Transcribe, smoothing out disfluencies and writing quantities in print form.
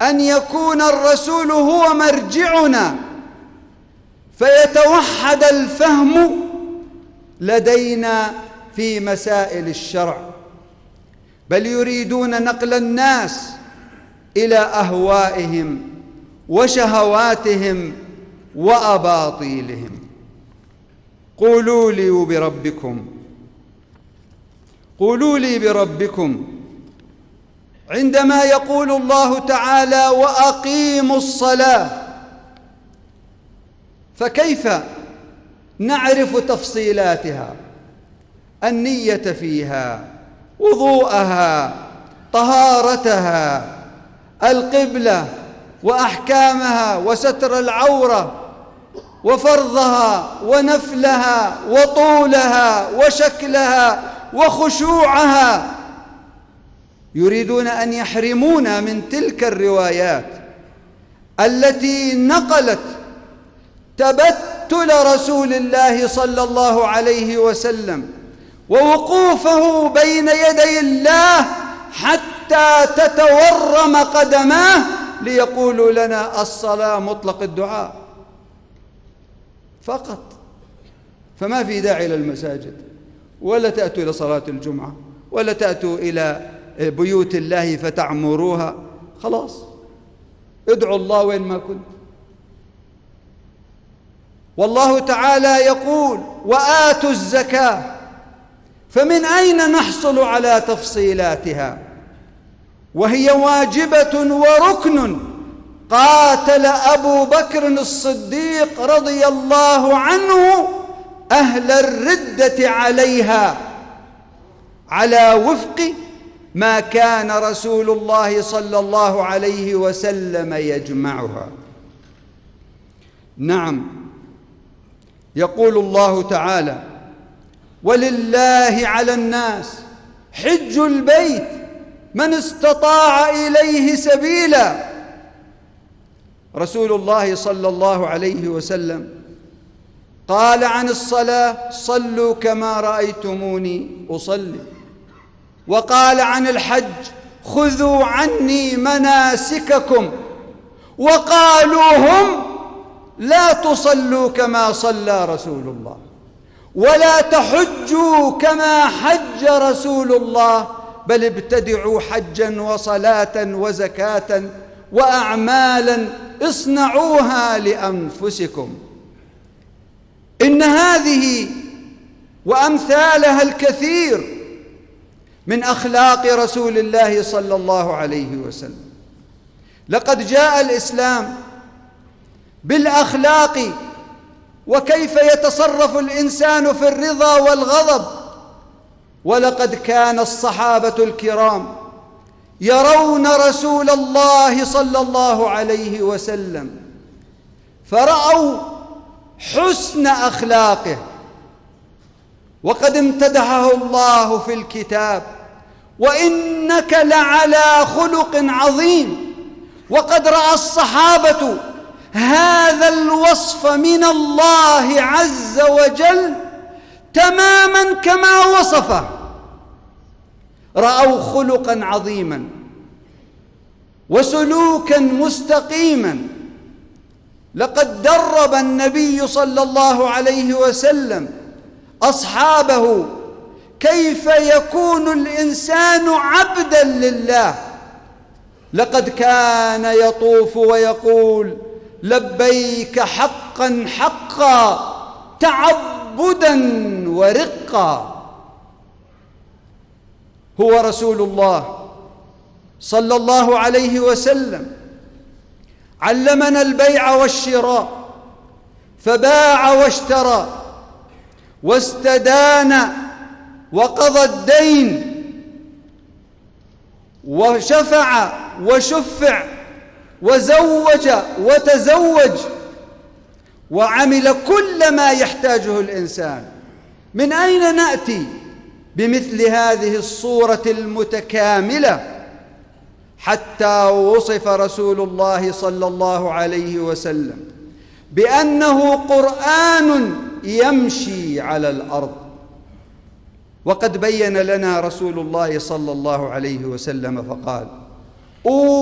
أن يكون الرسول هو مرجعنا فيتوحد الفهم لدينا في مسائل الشرع، بل يريدون نقل الناس إلى أهوائهم وشهواتهم وأباطيلهم. قولوا لي بربكم عندما يقول الله تعالى وأقيموا الصلاة، فكيف نعرف تفصيلاتها؟ النية فيها، وضوءها، طهارتها، القبلة وأحكامها، وستر العورة، وفرضها ونفلها، وطولها وشكلها وخشوعها. يريدون أن يحرمونا من تلك الروايات التي نقلت تبتل رسول الله صلى الله عليه وسلم ووقوفه بين يدي الله حتى تتورم قدماه ليقولوا لنا الصلاة مطلق الدعاء فقط، فما في داعي للمساجد، ولا تأتوا إلى صلاة الجمعة، ولا تأتوا إلى بيوت الله فتعمروها. خلاص، ادعوا الله وين ما كنت. والله تعالى يقول وآتوا الزكاة، فمن أين نحصل على تفصيلاتها وهي واجبة وركن؟ قاتل أبو بكر الصديق رضي الله عنه أهل الردة عليها على وفق ما كان رسول الله صلى الله عليه وسلم يجمعها. نعم، يقول الله تعالى ولله على الناس حج البيت من استطاع إليه سبيلا. رسول الله صلى الله عليه وسلم قال عن الصلاة صلوا كما رأيتموني أصلي، وقال عن الحج خذوا عني مناسككم، وقالوا هم لا تصلوا كما صلى رسول الله، ولا تحجوا كما حج رسول الله، بل ابتدعوا حجا وصلاة وزكاة وأعمالا اصنعوها لأنفسكم. إن هذه وأمثالها الكثير من أخلاق رسول الله صلى الله عليه وسلم. لقد جاء الإسلام بالأخلاق وكيف يتصرف الإنسان في الرضا والغضب. ولقد كان الصحابة الكرام يرون رسول الله صلى الله عليه وسلم فرأوا حسن أخلاقه، وقد امتدحه الله في الكتاب وإنك لعلى خلق عظيم. وقد رأى الصحابة هذا الوصف من الله عز وجل تماما كما وصفه، رأوا خلقا عظيما وسلوكا مستقيما. لقد درب النبي صلى الله عليه وسلم أصحابه كيف يكون الإنسان عبدا لله. لقد كان يطوف ويقول لبيك حقا حقا تعبدا ورقا. هو رسول الله صلى الله عليه وسلم علمنا البيع والشراء، فباع واشترى واستدان وقضى الدين وشفع وشفع وزوج وتزوج وعمل كل ما يحتاجه الإنسان. من أين نأتي بمثل هذه الصورة المتكاملة حتى وصف رسول الله صلى الله عليه وسلم بأنه قرآن يمشي على الأرض؟ وقد بين لنا رسول الله صلى الله عليه وسلم فقال